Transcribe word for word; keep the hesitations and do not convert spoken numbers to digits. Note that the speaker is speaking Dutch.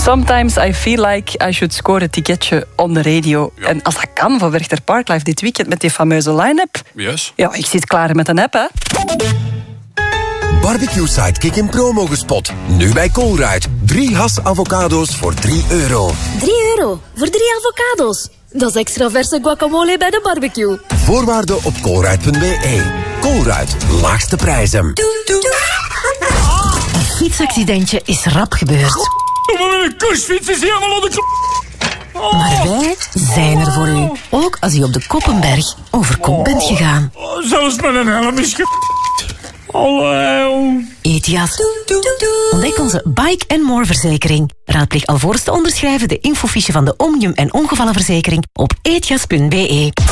Sometimes I feel like I should score een ticketje on the radio. Ja. En als dat kan, voor Werchter Parklife dit weekend met die fameuze line-up. Yes. Ja, ik zit klaar met een app, hè. Barbecue Sidekick in promo gespot. Nu bij Colruyt. Drie has avocado's voor drie euro. drie euro voor drie avocado's. Dat is extra verse guacamole bij de barbecue. Voorwaarden op colruyt punt b e. Colruyt, laagste prijzen. Een fietsaccidentje is rap gebeurd. Mijn kursfiets is helemaal onder de... Maar wij zijn er voor u. Ook als u op de Koppenberg over kop bent gegaan. Zelfs met een helm is ge... Hallo. Etias. Ontdek onze Bike and More verzekering. Raadpleeg alvorens te onderschrijven de infofiche van de Omnium en ongevallenverzekering op etias punt b e.